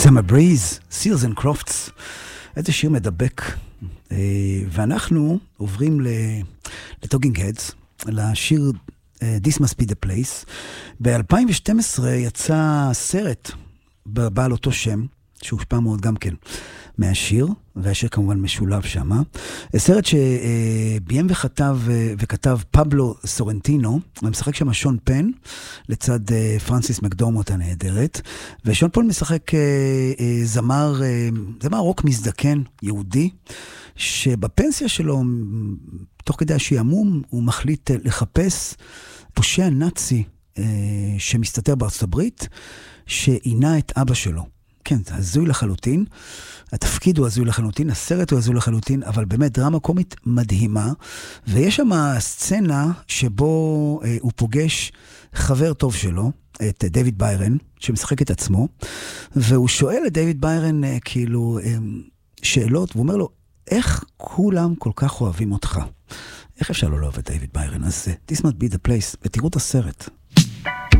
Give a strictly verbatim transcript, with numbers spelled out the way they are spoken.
Summer Breeze, Seals and Crofts. איזה שיר מדבק. ואנחנו עוברים לטוקינג הדס, לשיר This Must Be the Place. ב-אלפיים ושתים עשרה יצא סרט בעל אותו שם, שהושפע מאוד גם כן מהשיר, והשיר כמובן משולב שמה. סרט שביים וכתב, וכתב פבלו סורנטינו, ומשחק שם שון פן, לצד פרנסיס מקדורמוט הנהדרת, ושון פן משחק זמר, זמר רוק מזדקן, יהודי, שבפנסיה שלו, תוך כדי השעמום, הוא מחליט לחפש פושע נאצי שמסתתר בארצות הברית, שעינה את אבא שלו. כן, זה הזוי לחלוטין, התפקיד הוא הזוי לחלוטין, הסרט הוא הזוי לחלוטין, אבל באמת דרמה קומית מדהימה, ויש שם סצנה שבו אה, הוא פוגש חבר טוב שלו, את דיוויד ביירן, שמשחק את עצמו, והוא שואל את דיוויד ביירן אה, כאילו אה, שאלות, והוא אומר לו, איך כולם כל כך אוהבים אותך? איך אפשר לא לאהוב את דיוויד ביירן? אז uh, This Must Be the Place, ותראו את הסרט.